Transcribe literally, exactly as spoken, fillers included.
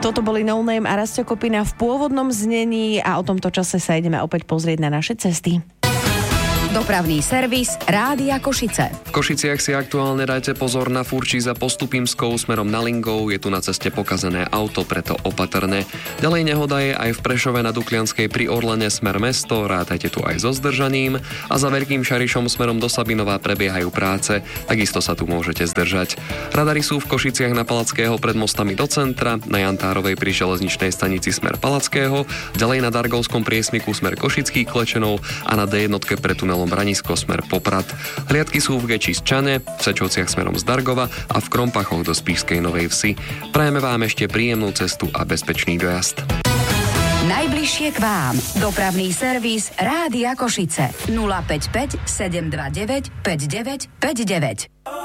Toto boli No Name a Rasťo Kopina v pôvodnom znení a o tomto čase sa ideme opäť pozrieť na naše cesty. Dopravný servis Rádia Košice. V Košiciach si aktuálne dajte pozor na furči za Postupimskou smerom na Lingov. Je tu na ceste pokazené auto, preto opatrné. Ďalej nehoda je aj v Prešove na Duklianskej pri Orlene smer mesto. Rátajte tu aj so zdržaním. A za Veľkým Šarišom smerom do Sabinova prebiehajú práce. Takisto sa tu môžete zdržať. Radary sú v Košiciach na Palackého pred mostami do centra, na Jantárovej pri železničnej stanici smer Palackého, ďalej na Dargovskom priesmiku smer Košických Klečenov a na dé jedna pre tunelom Branisko smer Poprad. Hliadky sú v Geči z Čane, v Sečovciach smerom z Dargova a v Krompachoch do Spišskej Novej Vsi. Prajeme vám ešte príjemnú cestu a bezpečný dojazd. Najbližšie k vám. Dopravný servis Rádia Košice. nula päť päť sedem dva deväť päť deväť päť deväť.